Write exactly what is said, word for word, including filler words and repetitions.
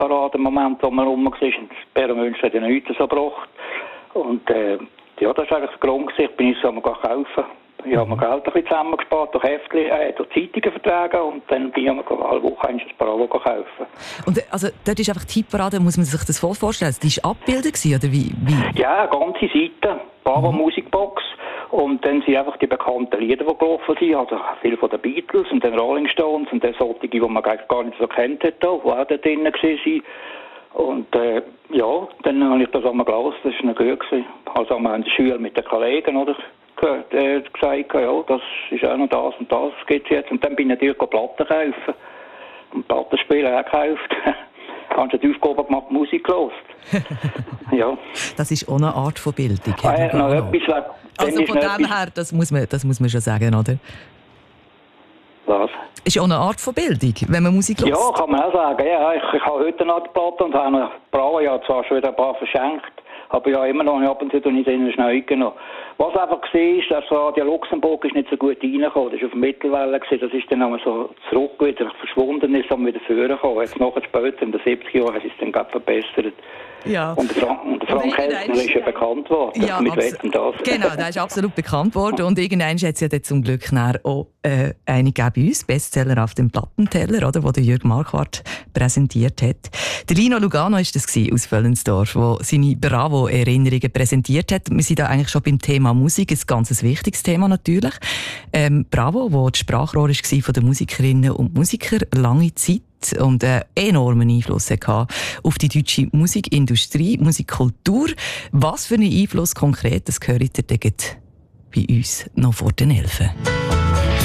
Hitparaden-Moment, wo man rum war. Und Bären Münster hat ja nichts so gebracht. Und äh, ja, das war eigentlich der Grund. Ich bin uns so kaufen. Ich habe mir Geld ein bisschen zusammengespart, durch Heftchen, äh, durch Zeitungen vertragen und dann bin ich mir alle Woche ein Bravo kaufen. Und also, dort ist einfach die Hitparade, muss man sich das voll vorstellen? Die war abgebildet oder wie, wie? Ja, eine ganze Seite, Bravo mhm. Musikbox. Und dann sind einfach die bekannten Lieder, die gelaufen sind, also viele von den Beatles und den Rolling Stones und dann solche, die man gar nicht so kennt hat, die auch da drin waren. Und äh, ja, dann habe ich das einmal gelesen, das war noch gut gewesen. Also haben wir in der Schule mit den Kollegen, oder? Äh, gesagt, ja, das ist auch noch das und das gibt es jetzt. Und dann bin ich natürlich Platten kaufen und Plattenspieler auch gekauft. Hast du die Aufgabe gemacht, Musik gehört? Ja. Das ist auch eine Art von Bildung. Ah, ja, noch etwas, also von dem her, das muss, man, das muss man schon sagen, oder? Was? Ist auch eine Art von Bildung, wenn man Musik hört. Ja, kann man auch sagen. Ja, ich, ich habe heute noch die Platte und habe noch Bravo, ja zwar schon wieder ein paar verschenkt. Aber ja, immer noch ab und zu nicht in den Schnee genommen. Was einfach war, ist, dass Radio Luxemburg ist nicht so gut reingekommen. Das war auf der Mittelwelle, das ist dann einmal so zurück wieder verschwunden, ist dann wieder vorgekommen. Jetzt nachher später, in den siebziger Jahren, hat es dann gerade verbessert. Ja. Und der Frank, und der Frank Helsner ist ja bekannt worden. Ja, mit Wetten, das. Genau, der ist absolut bekannt worden. Und irgendwann hat es ja dann zum Glück auch äh, eine gegeben bei uns, Bestseller auf dem Plattenteller, oder, wo der Jürg Marquardt präsentiert hat. Der Lino Lugano war das aus Völlensdorf, der seine Bravo-Erinnerungen präsentiert hat. Wir sind da eigentlich schon beim Thema Musik, ein ganz wichtiges Thema natürlich. Ähm, Bravo, wo das Sprachrohr war von den Musikerinnen und Musikern lange Zeit und einen enormen Einfluss hatte auf die deutsche Musikindustrie, Musikkultur. Was für einen Einfluss konkret, das gehört ihr bei uns noch vor den Elfen.